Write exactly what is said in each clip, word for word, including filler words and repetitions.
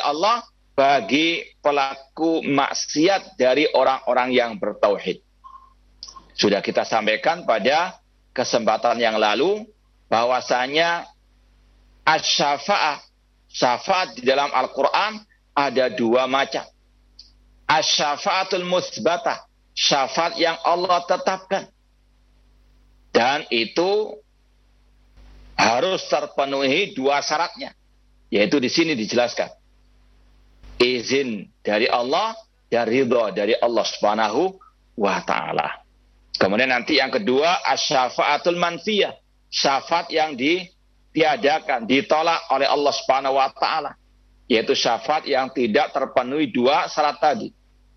Allah bagi pelaku maksiat dari orang-orang yang bertauhid. Sudah kita sampaikan pada kesempatan yang lalu bahwasanya asy-syafa'ah, syafaat di dalam Al-Quran ada dua macam. Asy-syafa'atul musbatah, syafaat yang Allah tetapkan. Dan itu harus terpenuhi dua syaratnya. Yaitu di sini dijelaskan. Izin dari Allah dan ridha dari Allah Subhanahu wa ta'ala. Kemudian nanti yang kedua, asy-syafa'atul manfiyah, syafaat yang ditiadakan, ditolak oleh Allah Subhanahu wa ta'ala. Yaitu syafaat yang tidak terpenuhi dua syarat tadi.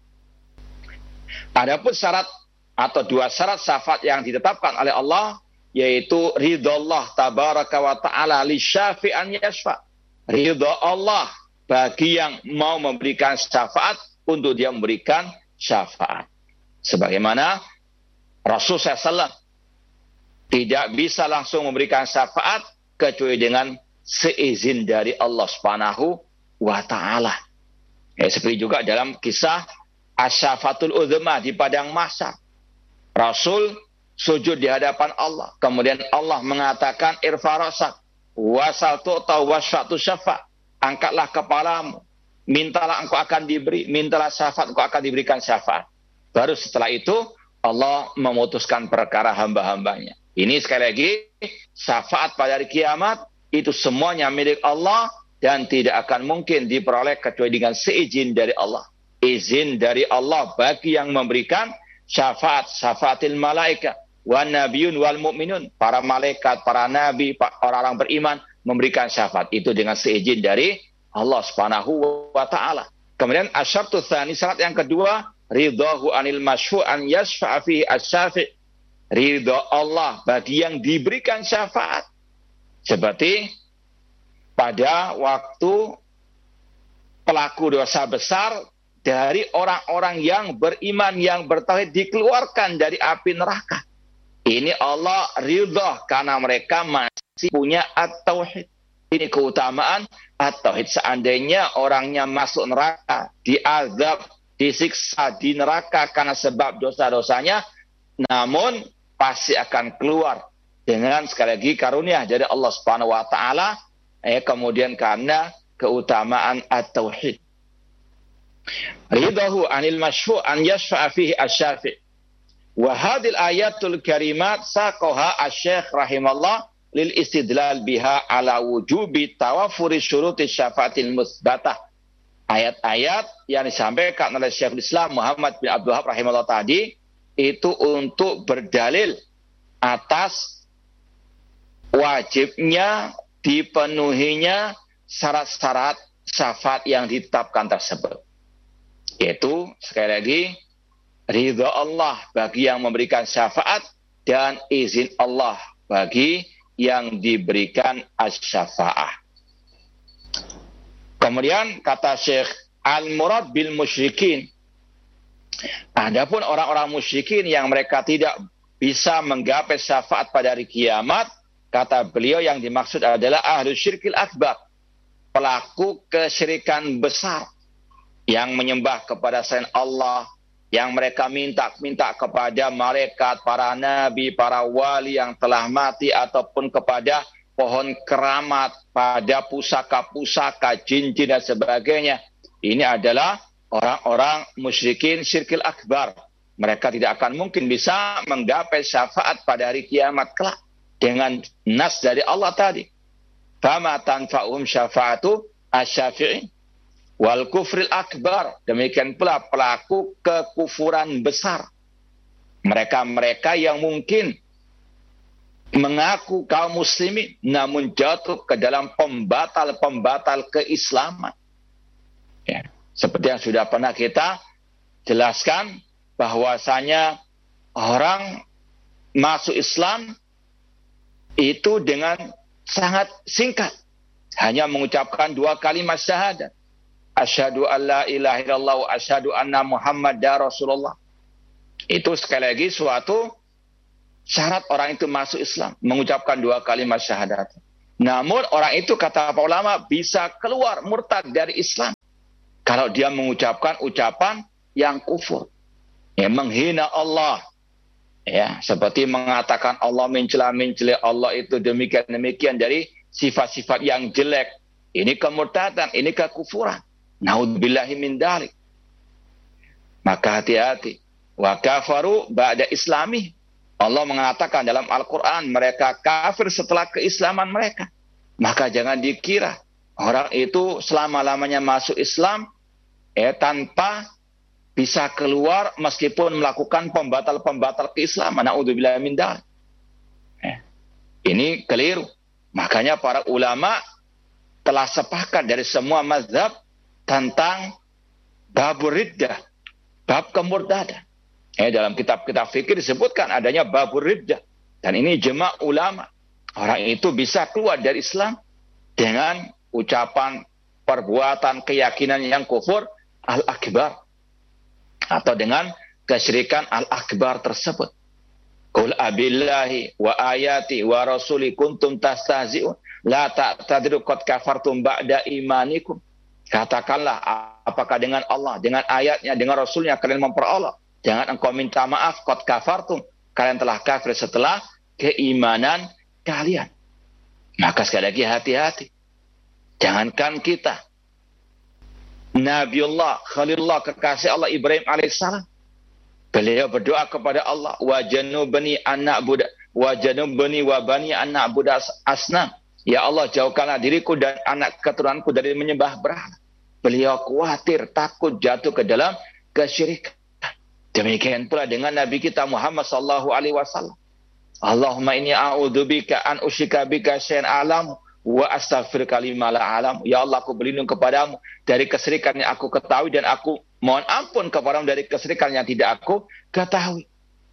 Adapun syarat atau dua syarat syafaat yang ditetapkan oleh Allah, yaitu ridha Allah tabaraka wa ta'ala li syafi'an yashfa'. Ridha Allah bagi yang mau memberikan syafaat untuk dia memberikan syafaat. Sebagaimana Rasul shallallahu alaihi wasallam tidak bisa langsung memberikan syafaat kecuali dengan seizin dari Allah Subhanahu wa ta'ala. Ya, seperti juga dalam kisah Asy-Syafaatul Udzma di padang mahsyar. Rasul sujud di hadapan Allah. Kemudian Allah mengatakan irfa rasak wasal tu'ta wasfatu syafa'. Angkatlah kepalamu, mintalah engkau akan diberi, mintalah syafaat engkau akan diberikan syafaat. Baru setelah itu Allah memutuskan perkara hamba-hambanya. Ini sekali lagi, syafaat pada hari kiamat itu semuanya milik Allah dan tidak akan mungkin diperoleh kecuali dengan seizin dari Allah. Izin dari Allah bagi yang memberikan syafaat, syafaatil malaika wan nabiyun wal mu'minun, para malaikat, para nabi, orang-orang beriman memberikan syafaat itu dengan seizin dari Allah Subhanahu wa ta'ala. Kemudian asyartu tsani, syarat yang kedua, ridhahu anil masyfu' an yashfa'a fihi asy-syafi'. Ridha Allah bagi yang diberikan syafaat. Seperti pada waktu pelaku dosa besar dari orang-orang yang beriman, yang bertauhid dikeluarkan dari api neraka. Ini Allah ridha karena mereka masih punya at-tauhid. Ini keutamaan at-tauhid. Seandainya orangnya masuk neraka, diazab, disiksa di neraka karena sebab dosa-dosanya, namun pasti akan keluar dengan sekali lagi karunia dari Allah Subhanahu wa taala, eh, kemudian karena keutamaan at-tauhid. Ridahu anil masyfu' an yashfa'a fihi asy-syafi'. Wa hadhil ayatul karimat saqaha asy-syekh rahimallah lil istidlal biha ala wujubi tawaffuri syuruti syafaatil musbatah. Ayat-ayat yang disampaikan oleh Syekhul Islam Muhammad bin Abdul Wahhab rahimahullah tadi itu untuk berdalil atas wajibnya dipenuhinya syarat-syarat syafaat yang ditetapkan tersebut. Yaitu sekali lagi ridha Allah bagi yang memberikan syafaat dan izin Allah bagi yang diberikan asy-syafa'ah. Kemudian kata Syekh al-murad bil musyrikin, adapun orang-orang musyrikin yang mereka tidak bisa menggapai syafaat pada hari kiamat, kata beliau yang dimaksud adalah ahlu syirkil akbar, pelaku kesyirikan besar yang menyembah kepada selain Allah, yang mereka minta-minta kepada malaikat, para nabi, para wali yang telah mati, ataupun kepada pohon keramat, pada pusaka-pusaka, jin-jin dan sebagainya. Ini adalah orang-orang musyrikin syirkil akbar. Mereka tidak akan mungkin bisa menggapai syafaat pada hari kiamat kelak dengan nas dari Allah tadi. Fama tanfa'uhum syafa'atu asy-syafi'in wal kufril akbar. Demikian pula pelaku kekufuran besar. Mereka-mereka yang mungkin mengaku kaum muslimin namun jatuh ke dalam pembatal-pembatal keislaman. Ya, seperti yang sudah pernah kita jelaskan bahwasanya orang masuk Islam itu dengan sangat singkat, hanya mengucapkan dua kalimat syahadat. Asyhadu an la ilaha illallah wa asyhadu anna Muhammadar Rasulullah. Itu sekali lagi suatu syarat orang itu masuk Islam, mengucapkan dua kalimat syahadat. Namun orang itu kata para ulama bisa keluar murtad dari Islam Kalau dia mengucapkan ucapan yang kufur, ya, menghina Allah, ya, seperti mengatakan Allah mencela-mencela Allah itu demikian-demikian dari sifat-sifat yang jelek. Ini kemurtadan, ini kekufuran. Naudzubillahi min dzalik. Maka hati-hati. Wa kafaru ba'da islami. Allah mengatakan dalam Al-Quran mereka kafir setelah keislaman mereka. Maka jangan dikira orang itu selama-lamanya masuk Islam eh tanpa bisa keluar meskipun melakukan pembatal-pembatal keislaman. Naudzubillahi min dzalik. Eh, ini keliru. Makanya para ulama telah sepakat dari semua mazhab tentang babur riddah, bab kemurtadan. Eh, dalam kitab-kitab fikih disebutkan adanya babur riddah. Dan ini jema' ulama. Orang itu bisa keluar dari Islam dengan ucapan, perbuatan, keyakinan yang kufur al-akbar. Atau dengan kesyirikan al-akbar tersebut. Qul abillahi wa ayati wa rasuli kuntum tastahzi'un la ta'tadiru qad kafartum ba'da imanikum. Katakanlah, apakah dengan Allah, dengan ayatnya, dengan rasulnya kalian memperolok? Jangan engkau minta maaf, qad kafartum, kalian telah kafir setelah keimanan kalian. Maka sekali lagi hati-hati. Jangankan kita, Nabiullah, Khalilullah, kekasih Allah Ibrahim alaihissalam, beliau berdoa kepada Allah, wa janubni anak budak, wa janubni wa bani anak budak asnam. Ya Allah, jauhkanlah diriku dan anak keturunanku dari menyembah berhala. Beliau khawatir, takut jatuh ke dalam kesyirikan. Demikian pula dengan Nabi kita Muhammad sallallahu alaihi wasallam. Allahumma inni a'udzubika an usyrika bika syai'an a'lamu wa astaghfiruka lima la a'lam. Ya Allah, aku berlindung kepadamu dari kesyirikan yang aku ketahui dan aku mohon ampun kepadamu dari kesyirikan yang tidak aku ketahui.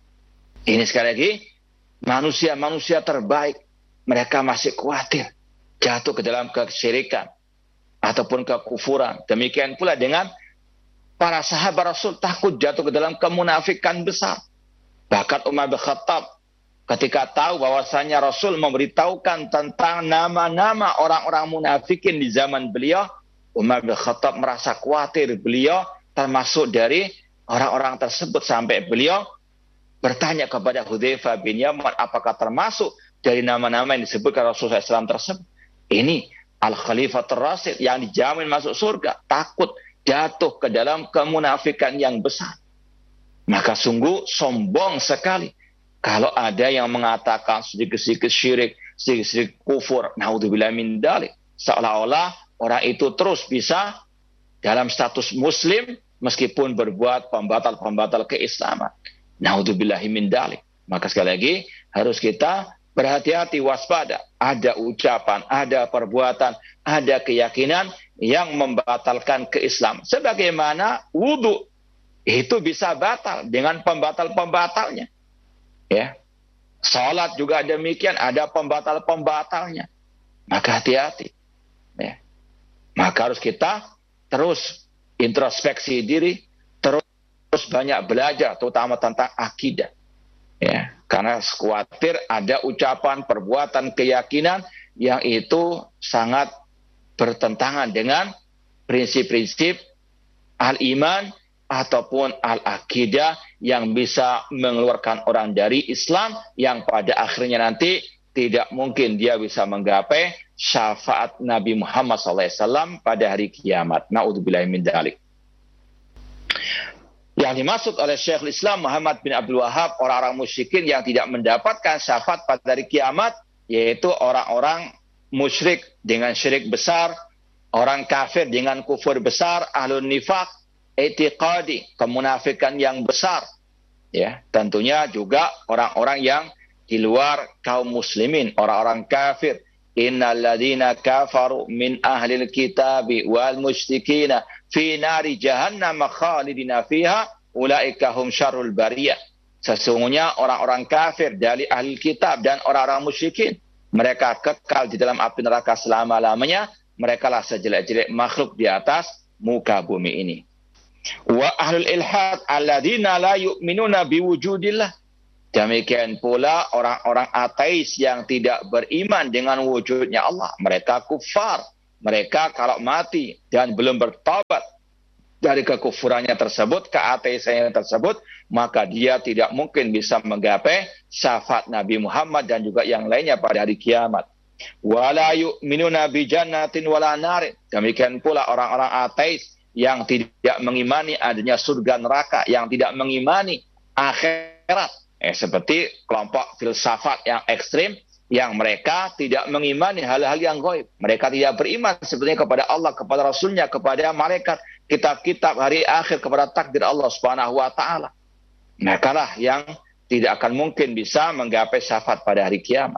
Ini sekali lagi manusia-manusia terbaik, mereka masih khawatir jatuh ke dalam kesyirikan ataupun kekufuran. Demikian pula dengan para sahabat Rasul takut jatuh ke dalam kemunafikan besar. Bahkan Umar bin Khattab ketika tahu bahwasanya Rasul memberitahukan tentang nama-nama orang-orang munafikin di zaman beliau, Umar bin Khattab merasa khawatir beliau termasuk dari orang-orang tersebut, sampai beliau bertanya kepada Hudzaifah bin Yaman, apakah termasuk dari nama-nama yang disebutkan Rasulullah shallallahu alaihi wasallam tersebut. Ini Al-Khalifatur Rasyid yang dijamin masuk surga, takut jatuh ke dalam kemunafikan yang besar. Maka sungguh sombong sekali kalau ada yang mengatakan sedikit-sedikit syirik, sedikit-sedikit kufur, naudzubillahi min dzalik, seolah-olah orang itu terus bisa dalam status muslim meskipun berbuat pembatal-pembatal keislaman. Naudzubillahi min dzalik. Maka sekali lagi harus kita berhati-hati, waspada. Ada ucapan, ada perbuatan, ada keyakinan yang membatalkan keislaman. Sebagaimana wudu itu bisa batal dengan pembatal-pembatalnya. Ya, salat juga demikian, ada pembatal-pembatalnya. Maka hati-hati. Ya. Maka harus kita terus introspeksi diri, terus banyak belajar, terutama tentang akidah. Ya, karena khawatir ada ucapan, perbuatan, keyakinan yang itu sangat bertentangan dengan prinsip-prinsip al-iman ataupun al-aqidah yang bisa mengeluarkan orang dari Islam, yang pada akhirnya nanti tidak mungkin dia bisa menggapai syafaat Nabi Muhammad shallallahu alaihi wasallam pada hari kiamat. Na'udzubillahi min dzalik. Yang dimaksud oleh Syekhul Islam Muhammad bin Abdul Wahhab, orang-orang musyrikin yang tidak mendapatkan syafaat pada hari kiamat, yaitu orang-orang musyrik dengan syirik besar, orang kafir dengan kufur besar, ahlun nifaq, etiqadi, kemunafikan yang besar. Ya, tentunya juga orang-orang yang di luar kaum muslimin, orang-orang kafir. Innal ladzina kafaru min ahlil kitabi wal musyrikina fi nari jahannam khalidina fiha ulaika hum syarrul bariyah. Sesungguhnya orang-orang kafir dari ahli kitab dan orang-orang musyrikin, mereka kekal di dalam api neraka selama-lamanya. Mereka lah sejelek-jelek makhluk di atas muka bumi ini. Wa ahlul ilhad alladzina la yu'minuna biwujudillah. Demikian pula orang-orang ateis yang tidak beriman dengan wujudnya Allah. Mereka kufar. Mereka kalau mati dan belum bertobat, dari kekufurannya tersebut, keateisannya tersebut, maka dia tidak mungkin bisa menggapai syafaat Nabi Muhammad dan juga yang lainnya pada hari kiamat. Wala yu'minuna bi jannatin wala narin. Demikian pula orang-orang ateis yang tidak mengimani adanya surga neraka, yang tidak mengimani akhirat. Eh, seperti kelompok filsafat yang ekstrim, yang mereka tidak mengimani hal-hal yang gaib. Mereka tidak beriman sebetulnya kepada Allah, kepada Rasulnya, kepada malaikat, kitab-kitab, hari akhir, kepada takdir Allah Subhanahu wa Ta'ala. Mereka lah yang tidak akan mungkin bisa menggapai syafaat pada hari kiamat.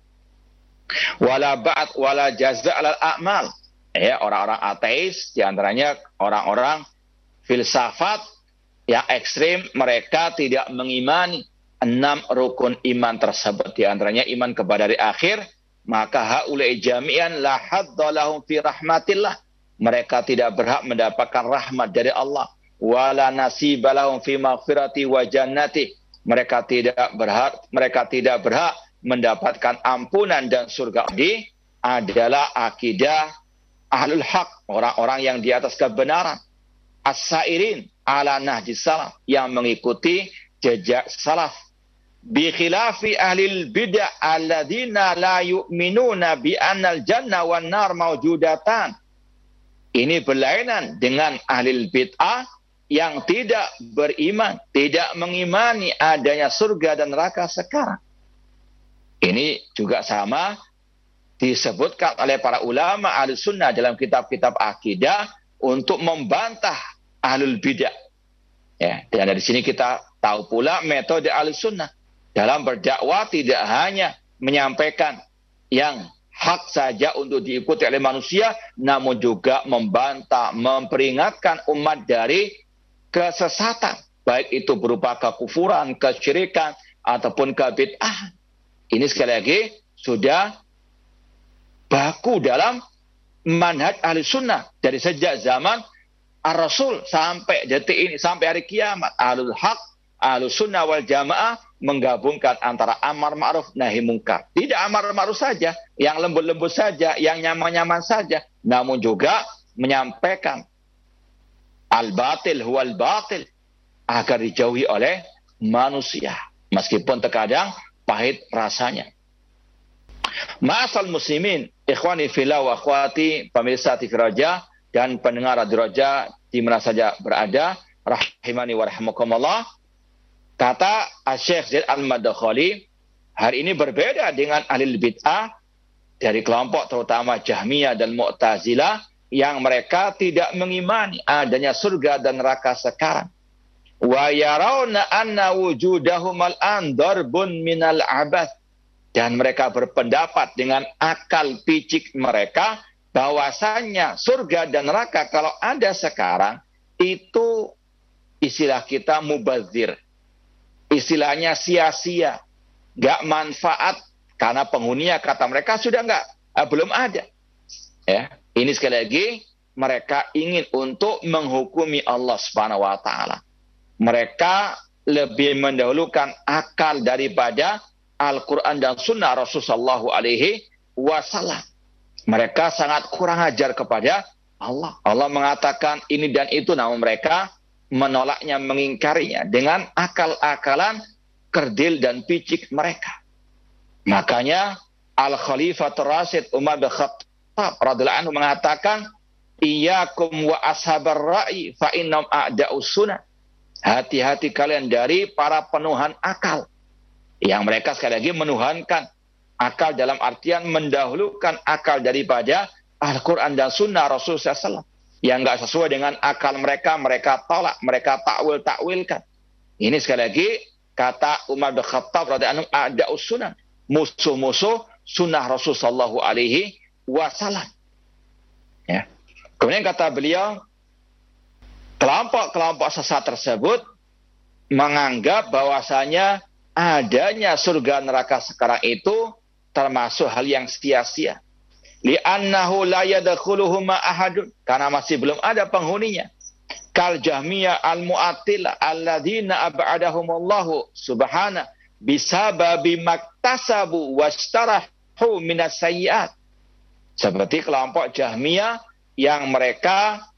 Wala ba'd wala jaza' alal a'mal. Ya, orang-orang ateis, diantaranya orang-orang filsafat yang ekstrim, mereka tidak mengimani enam rukun iman tersebut. Diantaranya iman kepada hari akhir, maka haulai jami'an la hadda lahum fi rahmatillah. Mereka tidak berhak mendapatkan rahmat dari Allah. Wala nasiba lahum fi maghfirati wa jannati. Mereka tidak berhak, mereka tidak berhak mendapatkan ampunan dan surga. Ini adalah akidah ahlul haq, orang-orang yang di atas kebenaran. As-sairin ala nahji salaf, yang mengikuti jejak salaf. Bi khilafi ahlil bid'ah alladzina la yu'minuna bi annal jannah wan nar mawjudatan. Ini berlainan dengan ahlil bid'ah yang tidak beriman, tidak mengimani adanya surga dan neraka sekarang. Ini juga sama disebutkan oleh para ulama ahli sunnah dalam kitab-kitab akidah untuk membantah ahlul bidah. Ya, dan dari sini kita tahu pula metode ahli sunnah dalam berdakwah, tidak hanya menyampaikan yang hak saja untuk diikuti oleh manusia, namun juga membantah, memperingatkan umat dari kesesatan, baik itu berupa kekufuran, kesyirikan, ataupun kebid'ahan. Ini sekali lagi sudah baku dalam manhaj ahli sunnah dari sejak zaman ar-Rasul sampai detik ini, sampai hari kiamat. Ahlul haq, ahlus sunnah wal jamaah menggabungkan antara amar ma'ruf nahi mungkar. Tidak amar ma'ruf saja, yang lembut-lembut saja, yang nyaman-nyaman saja, namun juga menyampaikan al-batil huwal batil agar dijauhi oleh manusia, meskipun terkadang pahit rasanya. Ma'asal muslimin, ikhwani fillah wa akhwati, pemirsa T V Raja dan pendengar Radio Raja di mana saja berada, rahimani wa rahimakumullah. Kata Syekh Zaid Al-Madkhali, hari ini berbeda dengan ahli bid'ah dari kelompok terutama Jahmiyah dan Mu'tazilah yang mereka tidak mengimani adanya surga dan neraka sekarang. Wa yarawna anna wujudahum al-an darbun minal abath. Dan mereka berpendapat dengan akal picik mereka bahwasannya surga dan neraka kalau ada sekarang itu istilah kita mubazir. Istilahnya sia-sia, nggak manfaat karena penghuninya kata mereka sudah nggak, eh, belum ada. Ya, ini sekali lagi mereka ingin untuk menghukumi Allah Subhanahu Wa Taala. Mereka lebih mendahulukan akal daripada Al-Quran dan Sunnah Rasulullah Shallallahu Alaihi Wasallam. Mereka sangat kurang ajar kepada Allah. Allah mengatakan ini dan itu, namun mereka menolaknya, mengingkarinya dengan akal-akalan kerdil dan picik mereka. Makanya Al-Khalifatul Rasyid Umar bin Khattab radhiyallahu anhu mengatakan, iyyakum wa ashabar ra'i fa innahum a'da'us sunnah. Hati-hati kalian dari para penuhan akal. Yang mereka sekali lagi menuhankan akal dalam artian mendahulukan akal daripada Al-Quran dan Sunnah Rasulullah shallallahu alaihi wasallam. Yang nggak sesuai dengan akal mereka, mereka tolak, mereka takwil-takwilkan. Ini sekali lagi kata Umar bin Khattab radhiyallahu anhu, ada usunan, musuh-musuh Sunnah Rasulullah shallallahu alaihi wasallam. Ya. Kemudian kata beliau, kelompok-kelompok sesat tersebut menganggap bahwasanya adanya surga neraka sekarang itu termasuk hal yang sia-sia. Li'annahu la yadkhuluhuma ahadun, karena masih belum ada penghuninya. Kal Jahmiyah al-Mu'attilah alladzina ab'adahumullahu subhanahu bisababi maktasabu wastarahu minas sayyi'at. Seperti kelompok Jahmiyah yang mereka